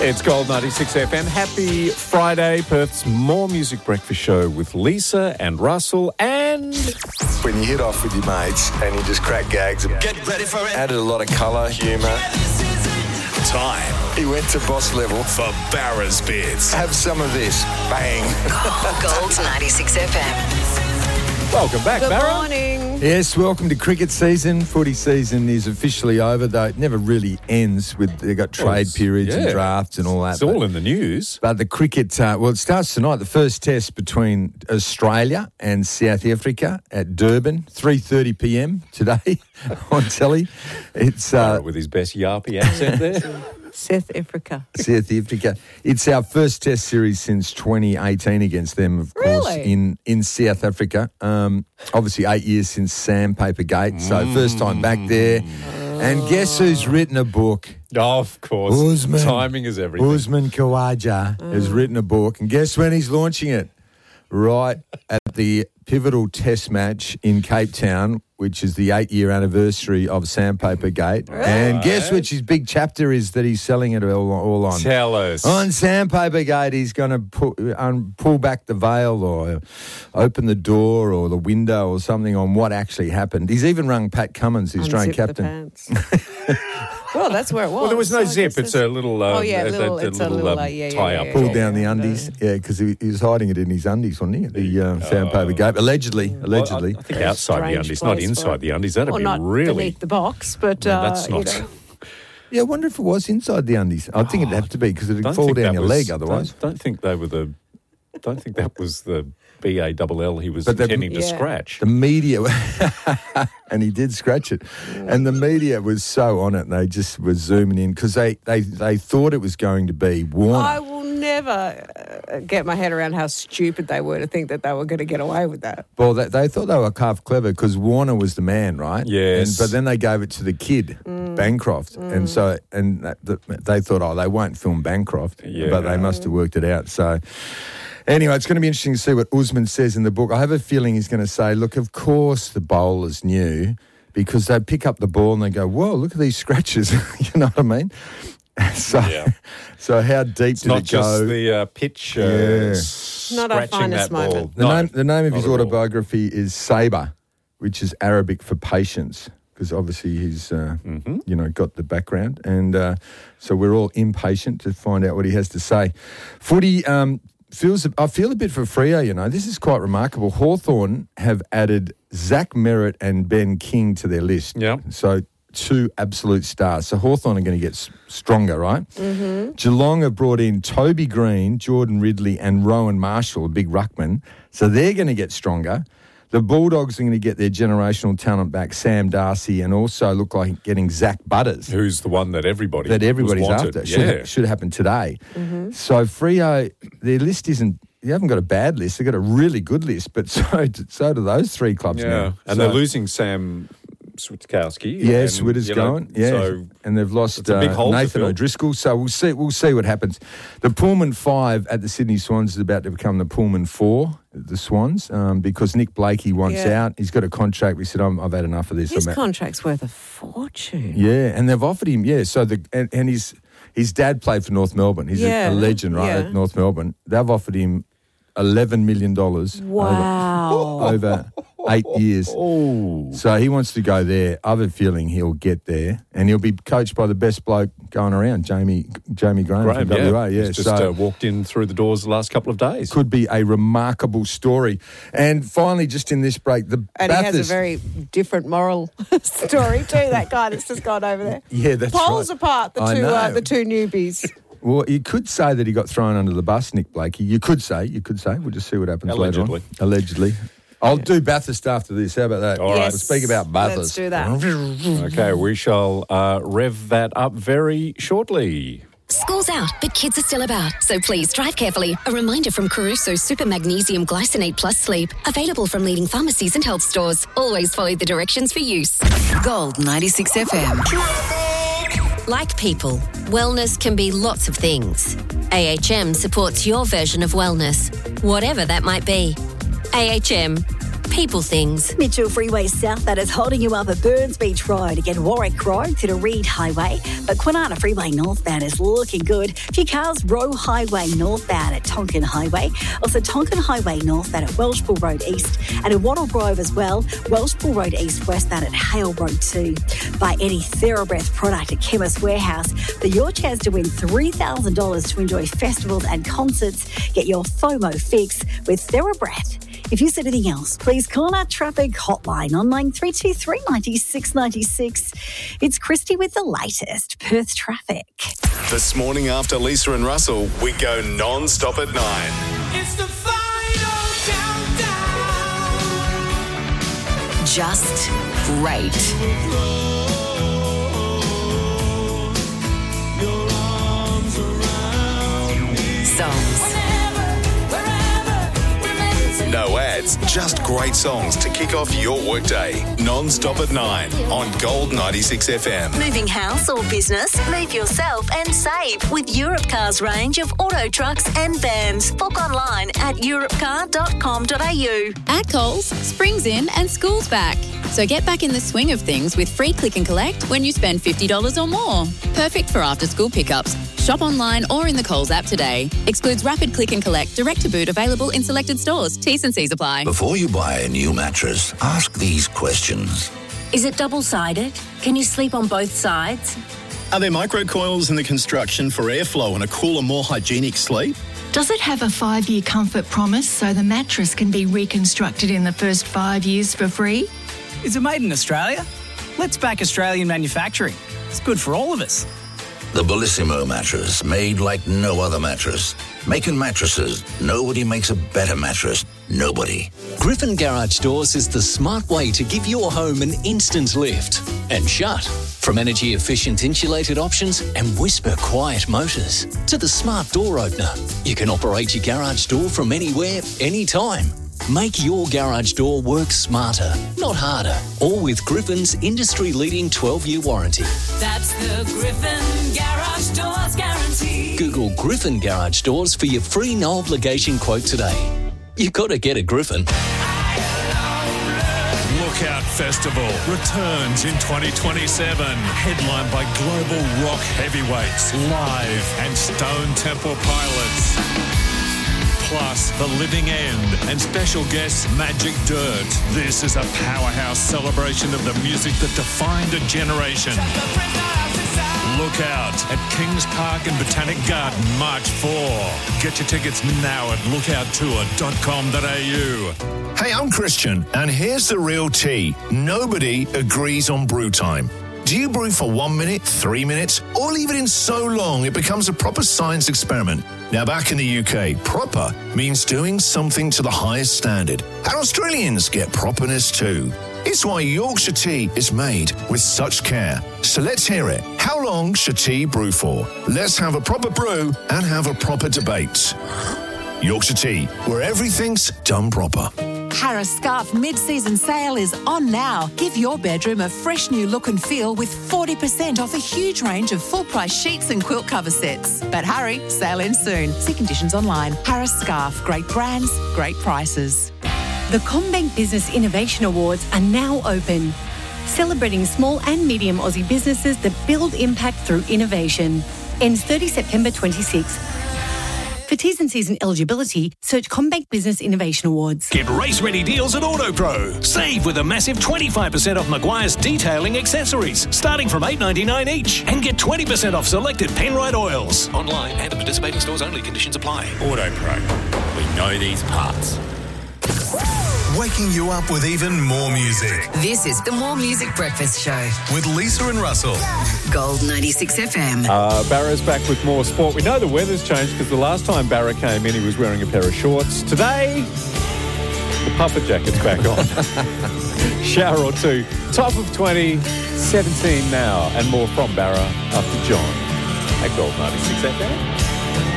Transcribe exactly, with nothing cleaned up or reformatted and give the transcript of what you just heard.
It's Gold ninety-six F M. Happy Friday, Perth's More Music Breakfast Show with Lisa and Russell and... When you hit off with your mates and you just crack gags. Get ready for it. Added a lot of colour, humour. Time. He went to boss level for Barra's Bits. Have some of this. Bang. Gold ninety-six F M. Welcome back, Good Barra. morning. Yes, welcome to cricket season. Footy season is officially over, though it never really ends. With they've got trade Well, it's- periods and yeah. drafts and all that. It's all but, in the news. but the cricket, uh, well, it starts tonight. The first test between Australia and South Africa at Durban, three thirty p m today on telly. It's Barra uh, with his best Yarpy accent there. South Africa. South Africa. It's our first test series since twenty eighteen against them, of course, Really? in, in South Africa. Um, obviously, eight years since Sandpaper Gate, so first time back there. And guess who's written a book? Oh, of course. Usman. Timing is everything. Usman Khawaja has written a book, and guess when he's launching it? Right at the pivotal test match in Cape Town, which is the eight-year anniversary of Sandpaper Gate. And guess which his big chapter is that he's selling it all, all on? Tell us. On Sandpaper Gate, he's going to pull, um, pull back the veil or open the door or the window or something on what actually happened. He's even rung Pat Cummins, the Australian Unzip the captain. pants. Well, that's where it was. Well, there was no So I zip. guess It's that's- a little... Uh, Oh, yeah, a, little- a, it's a little, um, uh, yeah, yeah, tie-up. yeah, Pulled yeah. down the yeah. undies, yeah, because he, he was hiding it in his undies, wasn't he? The uh, Sandpaper Gate, allegedly, Well, allegedly. I, I think outside the Strange undies, not place for inside it. the undies. That'd Well, be not really... beneath the box, but No, uh, that's you not... know. Yeah, I wonder if it was inside the undies. I think it'd have to be because it'd Don't fall think down that your was- leg otherwise. Don't, don't think they were the... Don't think that was the B A L L he was But the- intending to Yeah. scratch. The media, and he did scratch it, and the media was so on it, and they just were zooming in because they, they, they thought it was going to be Warner. I will never uh, get my head around how stupid they were to think that they were going to get away with that. Well, they, they thought they were half clever because Warner was the man, right? Yes. And, but then they gave it to the kid, Bancroft, and so and that, that, they thought, oh, they won't film Bancroft, Yeah. but they must have worked it out. So. Anyway, it's going to be interesting to see what Usman says in the book. I have a feeling he's going to say, look, of course the bowlers knew because they pick up the ball and they go, whoa, look at these scratches. You know what I mean? So, Yeah. so how deep It's did not it go? just the uh, pitch uh, Yeah. Not our scratching finest that ball. moment. The, No, name, the name of not his at all. autobiography is Sabre, which is Arabic for patience, because obviously he's, uh, Mm-hmm. you know, got the background. And uh, so we're all impatient to find out what he has to say. Footy... Um, Feels, I feel a bit for Freo, you know. This is quite remarkable. Hawthorn have added Zach Merritt and Ben King to their list. Yeah. So two absolute stars. So Hawthorn are going to get s- stronger, right? Mm-hmm. Geelong have brought in Toby Green, Jordan Ridley and Rowan Marshall, a big ruckman. So they're going to get stronger. The Bulldogs are going to get their generational talent back, Sam Darcy, and also look like getting Zach Butters. Who's the one that everybody That everybody's was wanted. after. Should, Yeah. should happen today. So Freo, their list isn't, you haven't got a bad list, they've got a really good list, but so so do those three clubs Yeah. now. And So- they're losing Sam Switkowski. Yeah, and, Switter's you know, going. Yeah, So and they've lost it's a big uh, hole to Nathan fill. O'Driscoll. So we'll see. We'll see what happens. The Pullman Five at the Sydney Swans is about to become the Pullman Four, the Swans, um, because Nick Blakey wants Yeah. out. He's got a contract. We said, I'm, I've had enough of this. His I'm out." contract's worth a fortune. Yeah, and they've offered him. Yeah, so the and, and his his dad played for North Melbourne. He's Yeah, a, a legend, right? yeah. At North Melbourne, they've offered him eleven million dollars. Wow. Over eight years. Oh. So he wants to go there. I have a feeling he'll get there, and he'll be coached by the best bloke going around, Jamie Jamie Graham, Graham, from yeah. W A. Yeah, He's just so uh, walked in through the doors the last couple of days. could be a remarkable story. And finally, just in this break, the And he has Bathurst. a very different moral story too, that guy that's just gone over there. Yeah, that's Poles right. apart, the I two uh, know. the two newbies. Well, you could say that he got thrown under the bus, Nick Blakey. You could say, you could say. We'll just see what happens Allegedly. later on. Allegedly. I'll do Bathurst after this. How about that? All right. We'll speak about Bathurst. Let's do that. Okay, we shall uh, rev that up very shortly. School's out, but kids are still about, so please drive carefully. A reminder from Caruso Super Magnesium Glycinate Plus Sleep. Available from leading pharmacies and health stores. Always follow the directions for use. Gold ninety-six F M. Like people, wellness can be lots of things. A H M supports your version of wellness, whatever that might be. A H M. people things. Mitchell Freeway southbound is holding you up at Burns Beach Road, again Warwick Road through to Reed Highway, but Kwinana Freeway northbound is looking good. A few cars Roe Highway northbound at Tonkin Highway, also Tonkin Highway northbound at Welshpool Road East, and at Wattle Grove as well, Welshpool Road East westbound at Hale Road two. Buy any TheraBreath product at Chemist Warehouse for your chance to win three thousand dollars to enjoy festivals and concerts. Get your FOMO fix with TheraBreath. If you see anything else, please call our traffic hotline on nine three two three, nine six nine six. It's Christy with the latest Perth traffic. This morning after Lisa and Russell, we go non-stop at nine. It's the final countdown. Just great. Songs. No ads, just great songs to kick off your workday. Non-stop at nine on Gold ninety-six F M. Moving house or business? Move yourself and save with Europcar's range of auto trucks and vans. Book online at europcar dot com dot a u. At Coles, spring's in and school's back. So get back in the swing of things with free click and collect when you spend fifty dollars or more. Perfect for after-school pickups. Shop online or in the Coles app today. Excludes rapid click and collect, direct to boot, available in selected stores. T's and C's apply. Before you buy a new mattress, ask these questions. Is it double-sided? Can you sleep on both sides? Are there microcoils in the construction for airflow and a cooler, more hygienic sleep? Does it have a five-year comfort promise so the mattress can be reconstructed in the first five years for free? Is it made in Australia? Let's back Australian manufacturing. It's good for all of us. The Bellissimo mattress, made like no other mattress. Making mattresses, nobody makes a better mattress. Nobody. Griffin Garage Doors is the smart way to give your home an instant lift and shut. From energy-efficient insulated options and whisper quiet motors to the smart door opener. You can operate your garage door from anywhere, anytime. Make your garage door work smarter, not harder. All with Griffin's industry-leading twelve-year warranty. That's the Griffin Garage Doors guarantee. Google Griffin Garage Doors for your free no-obligation quote today. You got to get a Griffin. Lookout Festival returns in twenty twenty-seven. Headlined by global rock heavyweights, Live and Stone Temple Pilots. Plus, The Living End and special guests Magic Dirt. This is a powerhouse celebration of the music that defined a generation. Look out at Kings Park and Botanic Garden, March fourth. Get your tickets now at lookout tour dot com dot a u. Hey, I'm Christian, and here's the real tea. Nobody agrees on brew time. Do you brew for one minute, three minutes, or leave it in so long it becomes a proper science experiment? Now, back in the U K, proper means doing something to the highest standard. And Australians get properness too. It's why Yorkshire tea is made with such care. So let's hear it. How long should tea brew for? Let's have a proper brew and have a proper debate. Yorkshire tea, where everything's done proper. Harris Scarf mid-season sale is on now. Give your bedroom a fresh new look and feel with forty percent off a huge range of full-price sheets and quilt cover sets. But hurry, sale ends soon. See conditions online. Harris Scarf, great brands, great prices. The CommBank Business Innovation Awards are now open, celebrating small and medium Aussie businesses that build impact through innovation. Ends thirtieth September twenty-sixth. For T's and C's and eligibility, search CommBank Business Innovation Awards. Get race-ready deals at AutoPro. Save with a massive twenty-five percent off Maguire's detailing accessories, starting from eight dollars ninety-nine each. And get twenty percent off selected Penrite oils. Online and at participating stores only. Conditions apply. AutoPro. We know these parts. Waking you up with even more music. This is the More Music Breakfast Show with Lisa and Russell. Gold ninety-six F M. Uh, Barra's back with more sport. We know the weather's changed because the last time Barra came in, he was wearing a pair of shorts. Today, the puffer jacket's back on. Shower or two. Top of twenty, seventeen now, and more from Barra after John at Gold ninety-six F M.